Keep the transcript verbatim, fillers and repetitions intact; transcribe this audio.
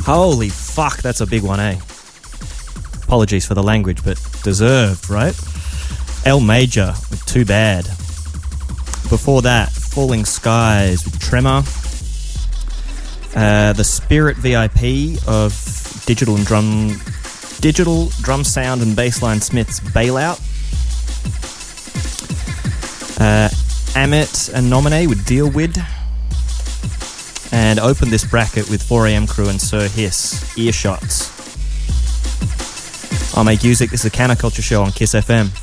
Holy fuck, that's a big one, eh? Apologies for the language, but deserved, right? L Major with Too Bad. Before that, Falling Skies with Tremor. Uh, the Spirit V I P of Digital and Drum, Digital Drum Sound and Bassline Smith's Bailout. Uh, Amit and Nominee with Deal With. And open this bracket with four A M Crew and Sir Hiss, Earshots. I'll make music. This is a Counterculture Show on Kiss F M.